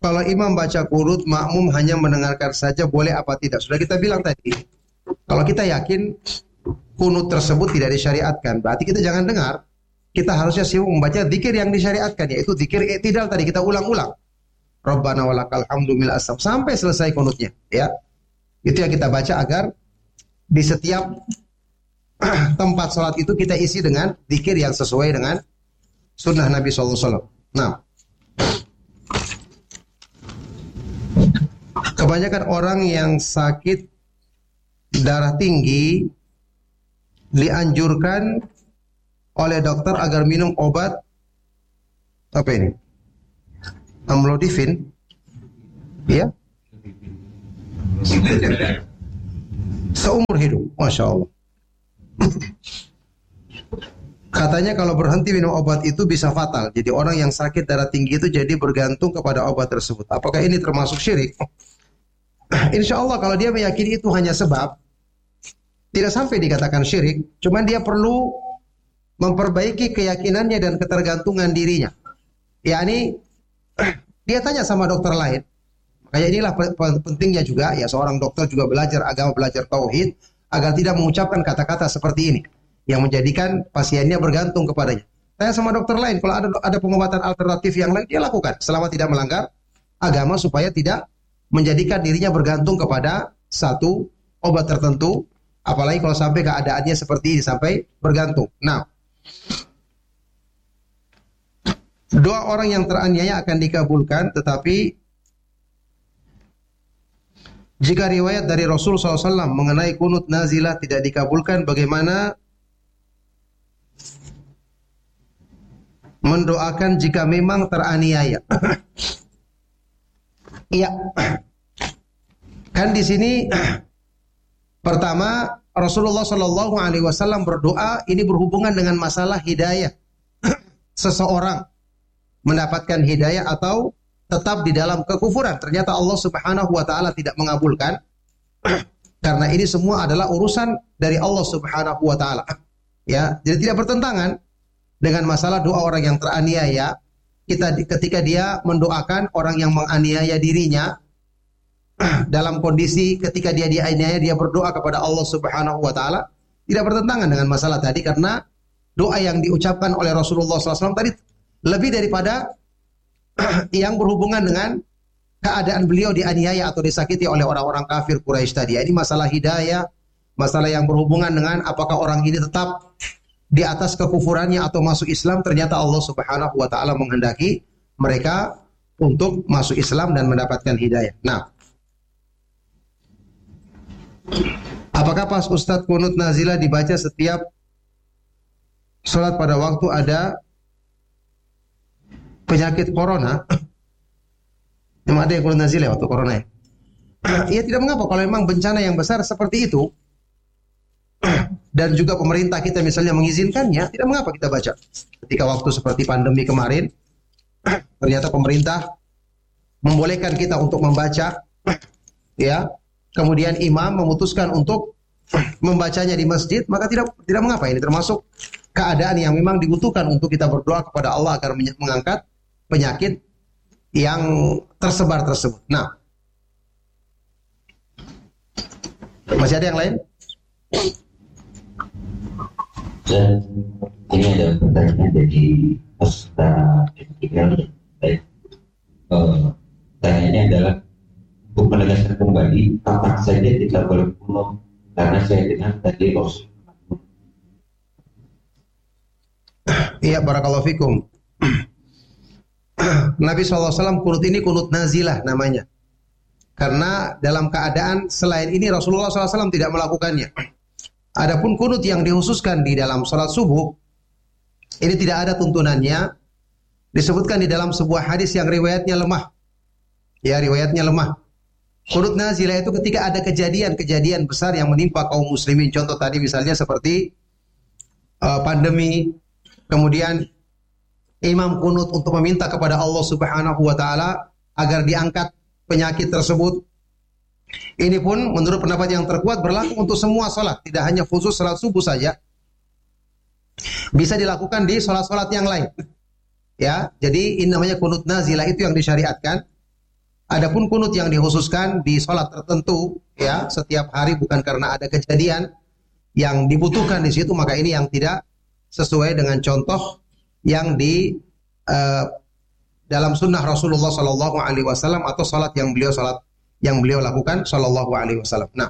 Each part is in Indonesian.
Kalau imam baca kunut, makmum hanya mendengarkan saja, boleh apa tidak? Sudah kita bilang tadi. Kalau kita yakin kunut tersebut tidak disyariatkan, berarti kita jangan dengar. Kita harusnya sibuk membaca zikir yang disyariatkan, yaitu zikir i'tidal tadi kita ulang-ulang. Rabbana walakal hamdu mil asam sampai selesai kunutnya, ya. Itu yang kita baca agar di setiap tempat sholat itu kita isi dengan zikir yang sesuai dengan sunnah Nabi SAW. Nah, kebanyakan orang yang sakit darah tinggi dianjurkan oleh dokter agar minum obat apa ini? Amlodipin, ya? Seumur hidup, masya Allah. Katanya kalau berhenti minum obat itu bisa fatal. Jadi orang yang sakit darah tinggi itu jadi bergantung kepada obat tersebut. Apakah ini termasuk syirik? Insya Allah kalau dia meyakini itu hanya sebab, tidak sampai dikatakan syirik. Cuman dia perlu memperbaiki keyakinannya dan ketergantungan dirinya. Yani dia tanya sama dokter lain. Kayak inilah pentingnya juga ya seorang dokter juga belajar agama, belajar tauhid agar tidak mengucapkan kata-kata seperti ini yang menjadikan pasiennya bergantung kepadanya. Tanya sama dokter lain, kalau ada pengobatan alternatif yang lain dia lakukan selama tidak melanggar agama supaya tidak menjadikan dirinya bergantung kepada satu obat tertentu, apalagi kalau sampai keadaannya seperti ini sampai bergantung. Nah, doa orang yang teraniaya akan dikabulkan, tetapi jika riwayat dari Rasul SAW mengenai kunut nazilah tidak dikabulkan, bagaimana mendoakan jika memang teraniaya? Iya, kan di sini pertama Rasulullah SAW berdoa ini berhubungan dengan masalah hidayah seseorang mendapatkan hidayah atau tetap di dalam kekufuran. Ternyata Allah Subhanahu wa taala tidak mengabulkan karena ini semua adalah urusan dari Allah Subhanahu wa taala. Ya, jadi tidak bertentangan dengan masalah doa orang yang teraniaya. Ketika dia mendoakan orang yang menganiaya dirinya dalam kondisi ketika dia dianiaya, dia berdoa kepada Allah Subhanahu wa taala, tidak bertentangan dengan masalah tadi karena doa yang diucapkan oleh Rasulullah SAW tadi lebih daripada yang berhubungan dengan keadaan beliau dianiaya atau disakiti oleh orang-orang kafir Quraisy tadi. Ini masalah hidayah, masalah yang berhubungan dengan apakah orang ini tetap di atas kekufurannya atau masuk Islam. Ternyata Allah Subhanahu wa taala menghendaki mereka untuk masuk Islam dan mendapatkan hidayah. Nah, apakah pas Ustadz kunut nazilah dibaca setiap sholat pada waktu ada penyakit corona? Memang ada yang kunut nazilah waktu corona ya? Ya tidak mengapa kalau memang bencana yang besar seperti itu dan juga pemerintah kita misalnya mengizinkannya, tidak mengapa kita baca. Ketika waktu seperti pandemi kemarin, ternyata pemerintah membolehkan kita untuk membaca, ya. Kemudian imam memutuskan untuk membacanya di masjid, maka tidak mengapa. Ini termasuk keadaan yang memang dibutuhkan untuk kita berdoa kepada Allah agar mengangkat penyakit yang tersebar tersebut. Nah, masih ada yang lain? Dan ini ada pertanyaan dari Ustaz Iqbal. Pertanyaannya adalah untuk menegaskan kembali kapan saja kita boleh kunut, karena saya dengar tadi Rasul. Iya, barakallahu fikum. Nabi SAW kunut ini kunut nazilah namanya. Karena dalam keadaan selain ini Rasulullah SAW tidak melakukannya. Adapun kunut yang dikhususkan di dalam salat subuh, ini tidak ada tuntunannya. Disebutkan di dalam sebuah hadis yang riwayatnya lemah. Ya, riwayatnya lemah. Kunut nazilah itu ketika ada kejadian-kejadian besar yang menimpa kaum muslimin. Contoh tadi misalnya seperti pandemi. Kemudian imam kunut untuk meminta kepada Allah Subhanahu wa taala agar diangkat penyakit tersebut. Ini pun menurut pendapat yang terkuat berlaku untuk semua salat, tidak hanya khusus salat subuh saja. Bisa dilakukan di salat-salat yang lain. Ya, jadi ini namanya kunut nazilah, itu yang disyariatkan. Adapun kunut yang dikhususkan di sholat tertentu, ya setiap hari bukan karena ada kejadian yang dibutuhkan di situ, maka ini yang tidak sesuai dengan contoh yang di dalam sunnah Rasulullah Sallallahu Alaihi Wasallam atau sholat yang beliau lakukan Sallallahu Alaihi Wasallam. Nah,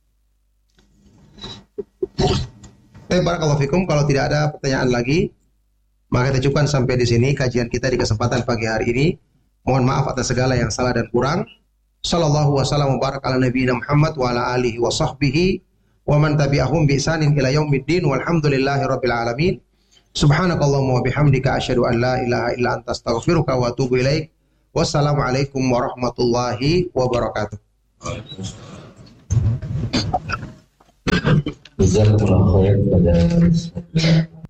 barakallahu fikum. Kalau tidak ada pertanyaan lagi, maka kita cukupkan sampai di sini kajian kita di kesempatan pagi hari ini. Mohon maaf atas segala yang salah dan kurang. Sallallahu wasallam wa baraka ala nabiyina Muhammad wa ala alihi wa sahbihi wa man tabi'ahum bi ihsanin ila yaumiddin walhamdulillahi rabbil alamin. Subhanakallahumma wa bihamdika asyhadu an la ilaha illa anta astaghfiruka wa atubu ilaik. Wassalamualaikum warahmatullahi wabarakatuh. Jazakumullah khair pada